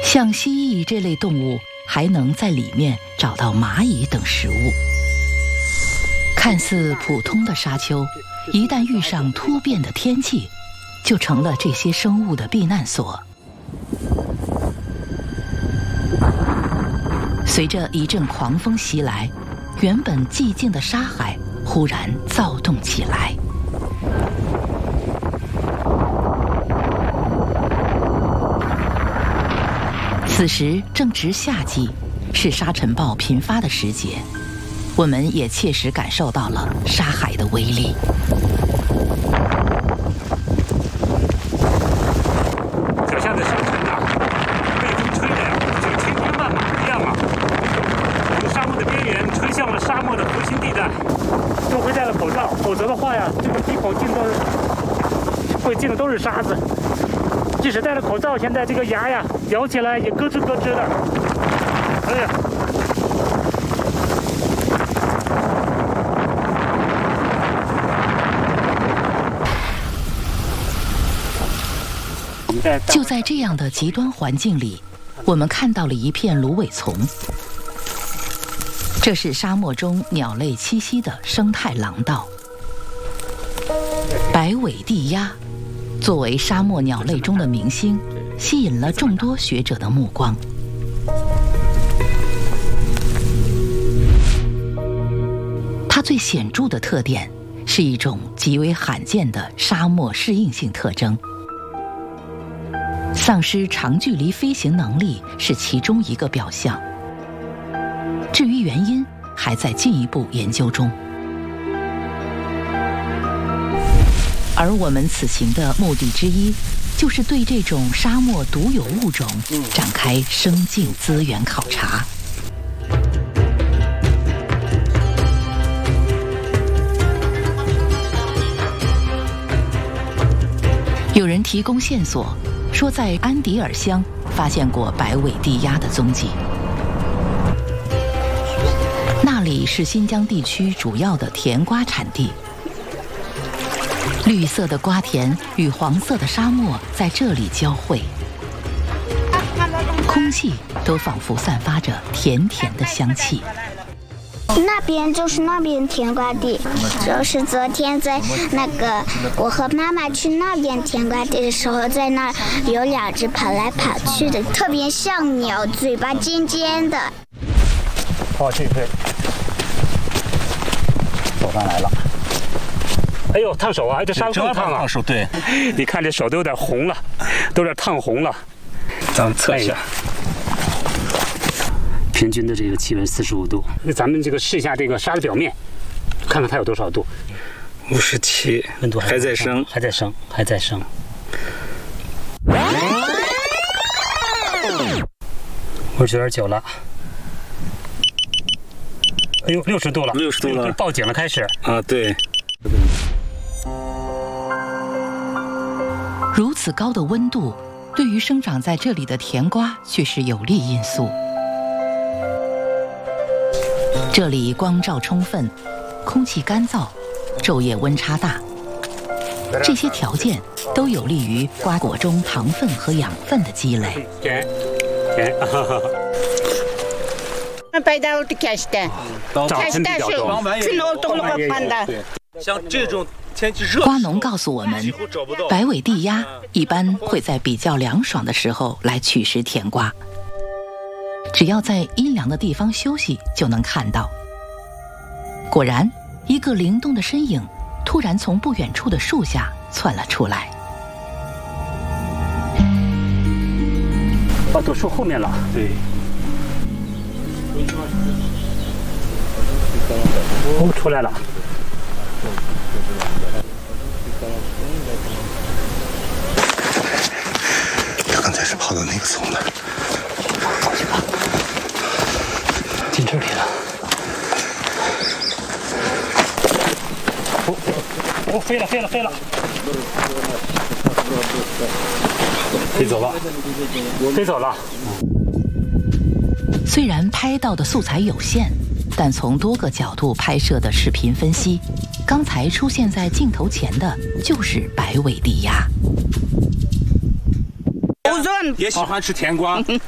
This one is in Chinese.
像蜥蜴这类动物还能在里面找到蚂蚁等食物。看似普通的沙丘，一旦遇上突变的天气，就成了这些生物的避难所。随着一阵狂风袭来，原本寂静的沙海忽然躁动起来。此时正值夏季，是沙尘暴频发的时节，我们也切实感受到了沙海的威力。 脚下的沙尘啊，被风吹的呀，就千军万马一样啊！从沙漠的边缘吹向了沙漠的核心地带。多亏戴了口罩，否则的话呀，这个鼻孔进的都是沙子。即使戴了口罩，现在这个牙呀咬起来也咯吱咯吱的。哎呀！ 就在这样的极端环境里，我们看到了一片芦苇丛。这是沙漠中鸟类栖息的生态廊道。白尾地鸦作为沙漠鸟类中的明星，吸引了众多学者的目光。它最显著的特点是一种极为罕见的沙漠适应性特征。丧失长距离飞行能力是其中一个表象。至于原因，还在进一步研究中。而我们此行的目的之一，就是对这种沙漠独有物种展开生境资源考察。有人提供线索，说在安迪尔乡发现过白尾地鸦的踪迹。那里是新疆地区主要的甜瓜产地，绿色的瓜田与黄色的沙漠在这里交汇，空气都仿佛散发着甜甜的香气。 那边就是那边甜瓜地，就是昨天在那个我和妈妈去那边甜瓜地的时候，在那儿有两只跑来跑去的，特别像鸟，嘴巴尖尖的。 哦，这可以。手上来了。哎呦，烫手啊！这沙子更烫啊！ 烫手，对。 你看这手都有点红了，都有点烫红了。 咱们测一下。 平均的这个气温45度，那咱们这个试一下这个沙的表面，看看它有多少度。 57， 温度还在升， 还在升，还在升。59.9了。哎呦，60度了，60度了，报警了，开始啊，对。 如此高的温度，对于生长在这里的甜瓜却是有利因素。这里光照充分，空气干燥，昼夜温差大，这些条件都有利于瓜果中糖分和养分的积累。 甜。 像这种天气热， 瓜农告诉我们，白尾地鸦一般会在比较凉爽的时候来取食甜瓜。只要在阴凉的地方休息，就能看到。果然，一个灵动的身影突然从不远处的树下窜了出来。 哦，躲树后面了。对。哦，出来了。 他刚才是跑到那个丛了。 过去吧。进这里了。哦，飞了！飞走了。 虽然拍到的素材有限，但从多个角度拍摄的视频分析，刚才出现在镜头前的就是白尾地鸦。 也喜欢吃甜瓜。